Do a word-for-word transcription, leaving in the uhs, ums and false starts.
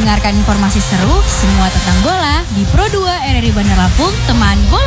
mendengarkan informasi seru semua tentang bola di Pro dua R R I Bandar Lampung, teman bola.